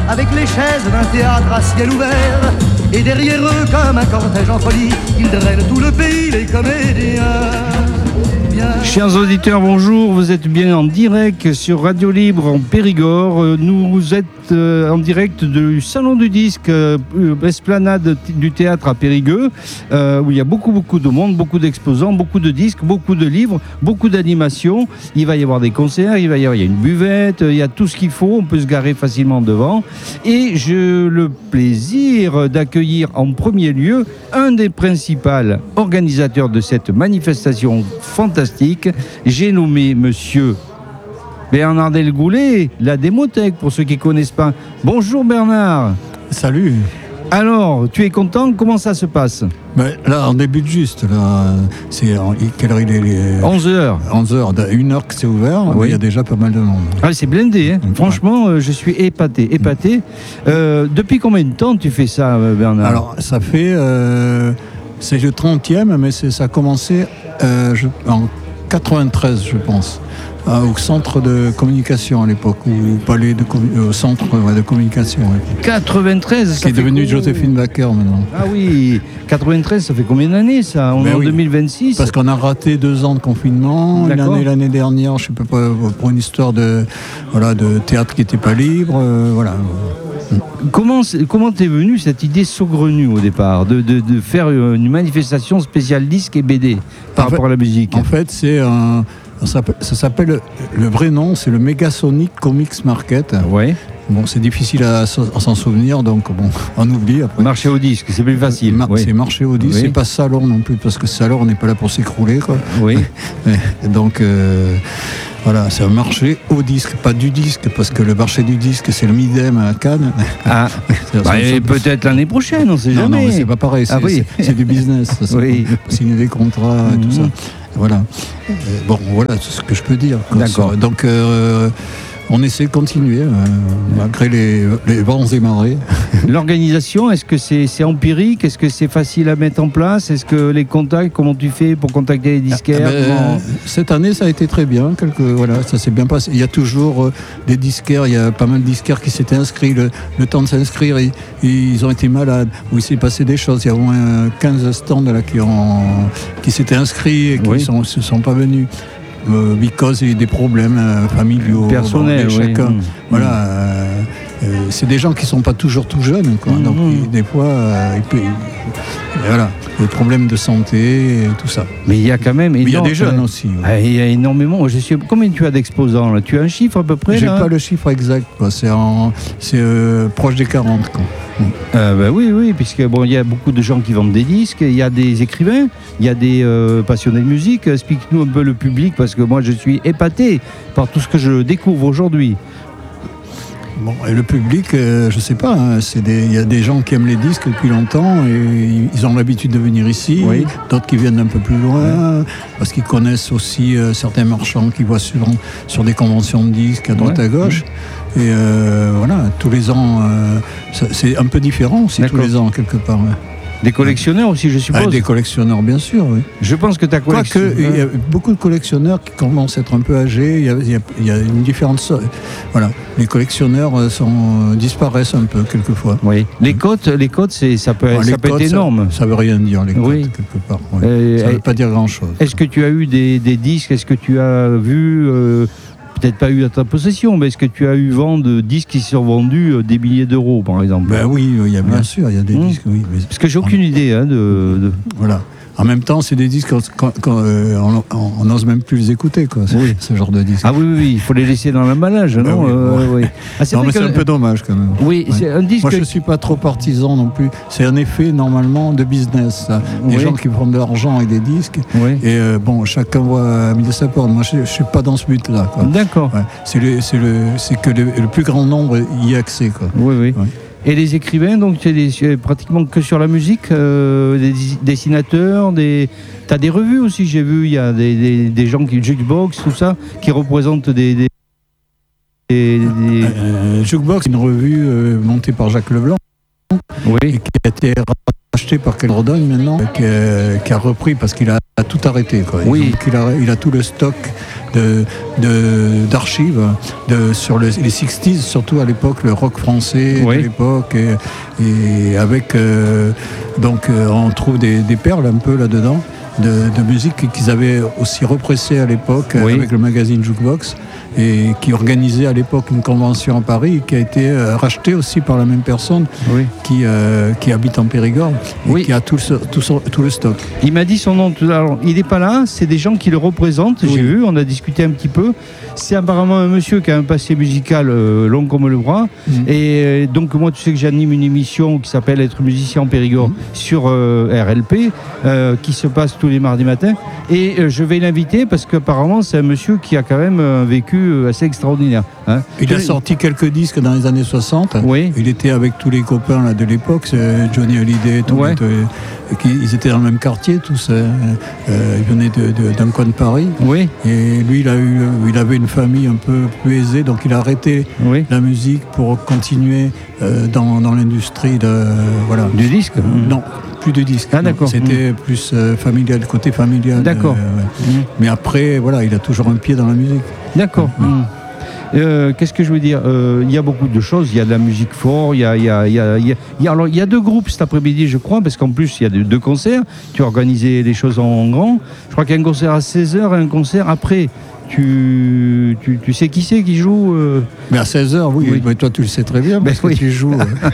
avec les chaises d'un théâtre à ciel ouvert. Et derrière eux, comme un cortège en folie, ils drainent tout le pays, les comédiens. Chers auditeurs, bonjour, vous êtes bien en direct sur Radio Libre en Périgord. Nous êtes en direct du Salon du Disque, esplanade du théâtre à Périgueux, où il y a beaucoup de monde, beaucoup d'exposants, beaucoup de disques, beaucoup de livres, beaucoup d'animations. Il va y avoir des concerts, il y a une buvette, il y a tout ce qu'il faut, on peut se garer facilement devant. Et j'ai le plaisir d'accueillir en premier lieu un des principaux organisateurs de cette manifestation fantastique. J'ai nommé Monsieur Bernard Delgoulet, la Démothèque, pour ceux qui ne connaissent pas. Bonjour Bernard. Salut. Alors, tu es content? Comment ça se passe? Là, on débute juste. Là, quelle heure il est 11h. 11h, 1h que c'est ouvert, oui. Il y a déjà pas mal de monde. Ah, c'est blindé, hein. Franchement, je suis épaté. Depuis combien de temps tu fais ça, Bernard? Alors, ça fait... c'est le 30e, mais ça a commencé en 93, je pense. Au centre de communication à l'époque, ou au palais au centre de communication. Ouais. 93, ça qui est devenu Joséphine Baker maintenant. Ah oui, 93, ça fait combien d'années ça? On est en 2026. Parce qu'on a raté 2 ans de confinement, l'année dernière, je ne sais pas, pour une histoire de théâtre qui n'était pas libre, voilà. Comment t'es venue cette idée saugrenue au départ de faire une manifestation spéciale disque et BD par rapport à la musique? En fait, ça s'appelle, le vrai nom, c'est le Megasonic Comics Market. Ouais. Bon, c'est difficile à s'en souvenir, donc bon, on oublie après. Marché au disque, c'est plus facile. C'est marché au disque, c'est pas salon non plus, parce que salon, on n'est pas là pour s'écrouler, quoi. Oui. Donc, voilà, c'est un marché au disque, pas du disque, parce que le marché du disque, c'est le Midem à Cannes. Ah, peut-être l'année prochaine, on sait jamais. Non, c'est pas pareil, c'est du business, ça, signer des contrats et tout ça. Voilà. Voilà tout ce que je peux dire. D'accord. Donc, on essaie de continuer, malgré les vents et marées. L'organisation, est-ce que c'est empirique? Est-ce que c'est facile à mettre en place? Est-ce que les contacts, comment tu fais pour contacter les disquaires? Cette année, ça a été très bien. Ça s'est bien passé. Il y a toujours des disquaires. Il y a pas mal de disquaires qui s'étaient inscrits. Le temps de s'inscrire, ils ont été malades. Où il s'est passé des choses. Il y a au moins 15 stands là, qui s'étaient inscrits et qui ne se sont pas venus. Because il y a des problèmes familiaux, personnels, chacun. Voilà, c'est des gens qui sont pas toujours tout jeunes, quoi. Donc des fois, voilà, des problèmes de santé, et tout ça. Mais il y a quand même. Il y a des jeunes aussi. Ouais. Il y a énormément. Combien tu as d'exposants là? Tu as un chiffre à peu près? J'ai pas le chiffre exact, quoi. C'est proche des 40, quoi. Oui, puisque il y a beaucoup de gens qui vendent des disques, il y a des écrivains, il y a des passionnés de musique. Explique-nous un peu le public, parce que moi je suis épaté par tout ce que je découvre aujourd'hui. Bon, et le public, je sais pas, hein, il y a des gens qui aiment les disques depuis longtemps et ils ont l'habitude de venir ici, d'autres qui viennent un peu plus loin, parce qu'ils connaissent aussi certains marchands qui voient sur des conventions de disques à droite à gauche. Et voilà, tous les ans, c'est un peu différent aussi. D'accord. Tous les ans, quelque part. Des collectionneurs aussi, je suppose. Des collectionneurs, bien sûr, oui. Je pense que ta collection... Quoique, il y a beaucoup de collectionneurs qui commencent à être un peu âgés. Il y a une différence. Voilà, les collectionneurs disparaissent un peu, quelquefois. Oui. Les cotes, ça peut être énorme. Ça veut rien dire, les cotes, quelque part. Oui. Ça ne veut pas dire grand-chose. Est-ce que tu as eu des disques? Est-ce que tu as vu... peut-être pas eu à ta possession, mais est-ce que tu as eu vent de disques qui sont vendus des milliers d'euros, par exemple? Oui, bien sûr, il y a des disques, oui. Mais parce que j'ai aucune idée de... Voilà. En même temps, c'est des disques on n'ose même plus les écouter, quoi. Ce genre de disques. Ah oui, il faut les laisser dans l'emballage, non? Oui. C'est un peu dommage, quand même. Oui, c'est un disque... Moi, je ne suis pas trop partisan non plus. C'est un effet, normalement, de business, ça. Des gens qui prennent de l'argent avec des disques. Oui. Et chacun voit à midi de sa porte. Moi, je ne suis pas dans ce but-là, quoi. D'accord. Ouais. C'est que le plus grand nombre y ait accès, quoi. Oui. Ouais. Et les écrivains, donc c'est pratiquement que sur la musique, des dessinateurs, t'as des revues aussi, j'ai vu, il y a des gens qui Jukebox, tout ça, qui représentent des Jukebox, une revue montée par Jacques Leblanc, qui a été racheté par Kelrodon maintenant, qui a repris parce qu'il a tout arrêté. Quoi. Oui. Il a tout le stock d'archives sur les 60s, surtout à l'époque, le rock français de l'époque. Et avec, on trouve des perles un peu là-dedans. De musique qu'ils avaient aussi repressé à l'époque avec le magazine Jukebox et qui organisait à l'époque une convention à Paris qui a été rachetée aussi par la même personne qui habite en Périgord et qui a tout le stock. Il m'a dit son nom tout à l'heure. Il n'est pas là, c'est des gens qui le représentent. J'ai vu, on a discuté un petit peu. C'est apparemment un monsieur qui a un passé musical long comme le bras. Et donc moi, tu sais que j'anime une émission qui s'appelle Être musicien en Périgord sur RLP qui se passe tous les mardis matins. Et je vais l'inviter parce qu'apparemment c'est un monsieur qui a quand même un vécu assez extraordinaire. Hein. Il a sorti quelques disques dans les années 60. Il était avec tous les copains là, de l'époque, Johnny Hallyday, ils étaient dans le même quartier tous. Ils venaient d'un coin de Paris. Et lui, il avait une famille un peu plus aisée, donc il a arrêté la musique pour continuer dans l'industrie du disque. Non, plus de disques. Ah, d'accord. C'était plus familial, côté familial. D'accord. Mais après, il a toujours un pied dans la musique. D'accord. Qu'est-ce que je veux dire, il y a beaucoup de choses. Il y a de la musique forte. Il y a deux groupes cet après-midi, je crois, parce qu'en plus il y a deux concerts. Tu as organisé les choses en grand. Je crois qu'il y a un concert à 16h et un concert après. Tu sais qui c'est qui joue Mais à 16h, oui. Mais toi, tu le sais très bien parce que tu joues.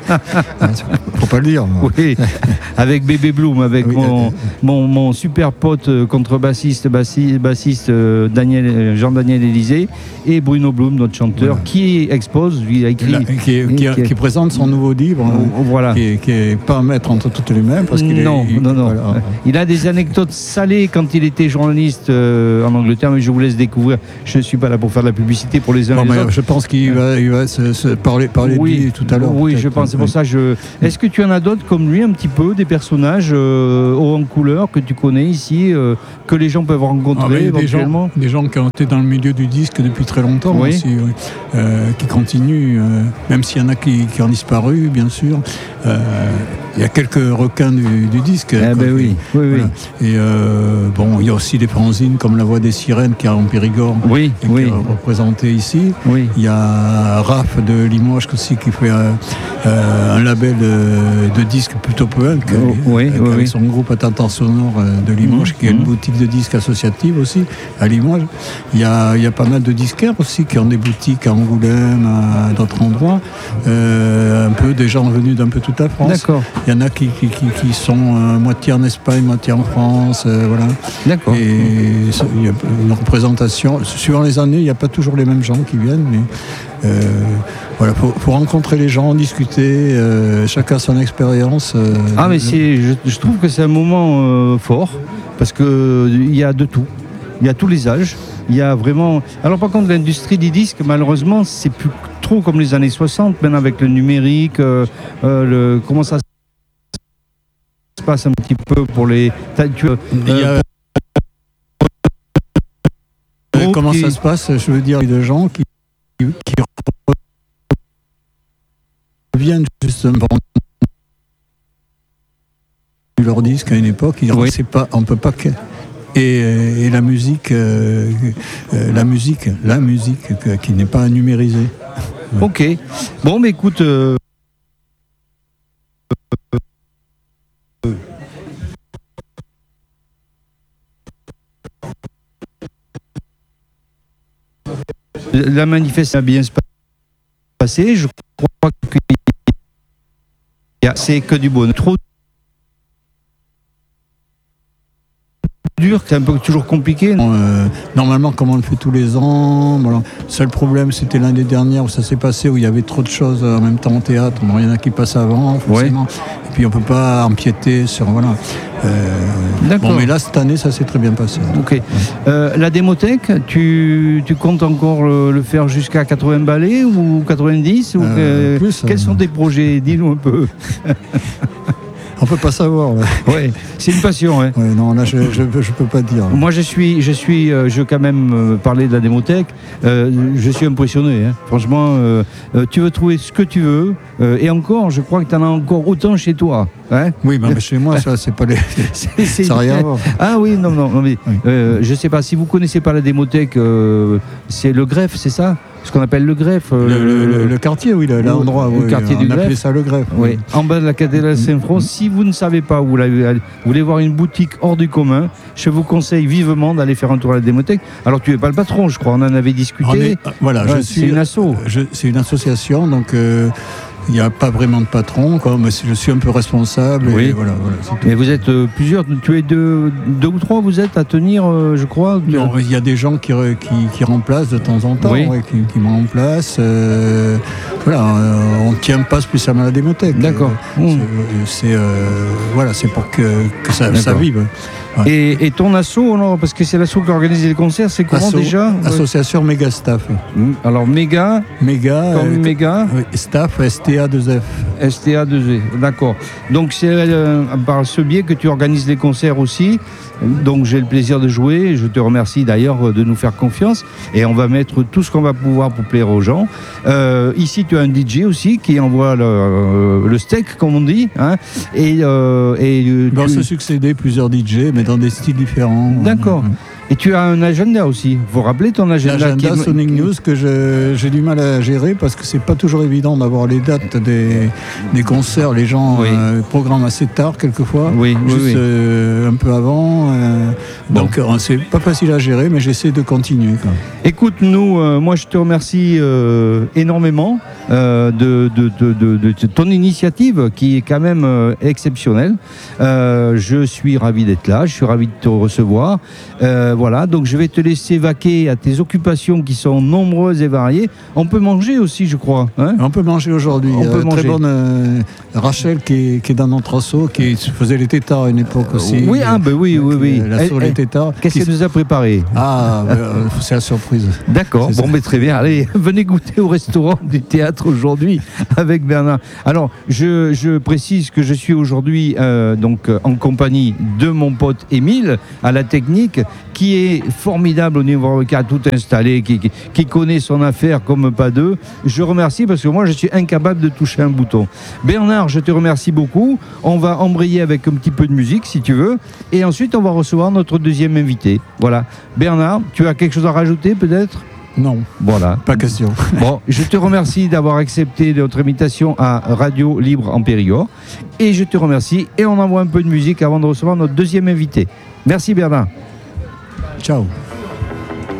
Faut pas le dire. Oui, avec Bébé Bloom, avec mon super pote contrebassiste, bassiste Jean-Daniel Élysée et Bruno Bloom, notre chanteur, qui expose, lui a écrit... Qui présente son nouveau livre, qui n'est pas à mettre entre toutes les mains. Parce qu'il non. Il a des anecdotes salées quand il était journaliste en Angleterre, mais je vous laisse découvrir. Je ne suis pas là pour faire de la publicité pour les uns et les autres. Je pense qu'il va se parler de lui tout à l'heure. Oui, je pense. C'est pour ça. Est-ce que tu en as d'autres comme lui, un petit peu, des personnages hauts en couleur que tu connais ici, que les gens peuvent rencontrer éventuellement? Des gens qui ont été dans le milieu du disque depuis très longtemps aussi, qui continuent, même s'il y en a qui ont disparu, bien sûr. Il y a quelques requins du disque. Oui. Et il y a aussi des fanzines comme La Voix des Sirènes qui est en Périgord. Qui est représenté ici. Il y a Raph de Limoges aussi qui fait un label de disques plutôt punk avec son groupe Attentat Sonore de Limoges qui a une boutique de disques associative aussi à Limoges. Il y a pas mal de disquaires aussi qui ont des boutiques à Angoulême, à d'autres endroits. Un peu des gens venus d'un peu toute la France. D'accord. Il y en a qui sont moitié en Espagne, moitié en France. D'accord. Et il y a une représentation. Suivant les années, il n'y a pas toujours les mêmes gens qui viennent, mais faut rencontrer les gens, discuter, chacun son expérience. Mais je trouve que c'est un moment fort, parce qu'il y a de tout. Il y a tous les âges. Il y a vraiment... Alors par contre, l'industrie des disques, malheureusement, c'est plus trop comme les années 60, maintenant avec le numérique, comment ça se passe un petit peu pour les... Comment ça se passe? Je veux dire, il y a des gens qui reviennent justement leur disque à une époque. On peut pas que... Et la musique qui n'est pas numérisée. Ok. Bon, mais écoute... La manifestation a bien se passer. Je crois que c'est que du bonheur. Trop dur, c'est un peu toujours compliqué. Normalement, comme on le fait tous les ans, le seul problème, c'était l'année dernière où ça s'est passé, où il y avait trop de choses en même temps au théâtre. Il y en a qui passent avant, forcément. Et puis, on ne peut pas empiéter sur... D'accord. Mais là, cette année, ça s'est très bien passé. Ok. La démothèque, tu comptes encore le faire jusqu'à 80 ballets ou 90 ou plus, quels sont tes projets? Dis-nous un peu. On peut pas savoir. Là. Ouais, c'est une passion. Ouais. Ouais, non, là, je peux pas dire. Moi, je veux quand même parler de la démothèque. Je suis impressionné. Hein. Franchement, tu veux trouver ce que tu veux. Et encore, je crois que tu en as encore autant chez toi. Hein. Oui, mais chez moi, ça, c'est pas les. Ça n'a rien à voir. Ah oui, non, mais oui. Je sais pas si vous connaissez pas la démothèque. C'est le greffe, c'est ça? Ce qu'on appelle le greffe. Le quartier, oui, l'endroit. Le quartier du greffe. On appelait greffe. ça le greffe. Oui. En bas de la cathédrale Saint-Front. Si vous ne savez pas où vous voulez voir une boutique hors du commun, je vous conseille vivement d'aller faire un tour à la démothèque. Alors, tu n'es pas le patron, je crois. On en avait discuté. Voilà, c'est une asso. C'est une association, donc. Il n'y a pas vraiment de patron, mais je suis un peu responsable. Oui. Et voilà, et vous êtes plusieurs, tu es deux ou trois, vous êtes à tenir, je crois. Non, il y a des gens qui remplacent de temps en temps, qui me remplacent. On ne tient pas spécialement à la démothèque. D'accord. C'est pour que ça vive. Ouais. Et ton asso, alors, parce que c'est l'asso qui organise les concerts, c'est comment déjà? Association Méga Staff. Alors Méga comme Méga Staff, STA2F. STA2F, d'accord. Donc c'est par ce biais que tu organises les concerts aussi. Donc j'ai le plaisir de jouer. Je te remercie d'ailleurs de nous faire confiance. Et on va mettre tout ce qu'on va pouvoir pour plaire aux gens. Ici tu as un DJ aussi qui envoie le steak, comme on dit. Hein, on se succéder plusieurs DJ, mais dans des styles différents. D'accord. Et tu as un agenda aussi. Faut rappeler ton agenda. L'agenda Sonic News que j'ai du mal à gérer parce que c'est pas toujours évident d'avoir les dates des concerts. Les gens programment assez tard quelquefois, juste un peu avant. Donc c'est pas facile à gérer, mais j'essaie de continuer. Écoute, moi je te remercie énormément de ton initiative qui est quand même exceptionnelle. Je suis ravi d'être là, je suis ravi de te recevoir. Voilà, donc je vais te laisser vaquer à tes occupations qui sont nombreuses et variées. On peut manger aussi, je crois. Hein, on peut manger aujourd'hui. On peut manger. Très bonne Rachel qui est dans notre asso, qui faisait les tétards à une époque aussi. Oui, oui. L'asso les tétards. Qu'est-ce qu'elle nous a préparé? C'est la surprise. D'accord, mais très bien. Allez, venez goûter au restaurant du théâtre aujourd'hui avec Bernard. Alors, je précise que je suis aujourd'hui en compagnie de mon pote Émile à la technique, qui est formidable au niveau, qui a tout installé, qui connaît son affaire comme pas deux. Je remercie parce que moi je suis incapable de toucher un bouton. Bernard, je te remercie beaucoup. On va embrayer avec un petit peu de musique si tu veux, et ensuite on va recevoir notre deuxième invité. Voilà. Bernard, tu as quelque chose à rajouter peut-être? Non, voilà. Pas question. Bon, je te remercie d'avoir accepté notre invitation à Radio Libre en Périgord, et je te remercie, et on envoie un peu de musique avant de recevoir notre deuxième invité. Merci Bernard. Ciao.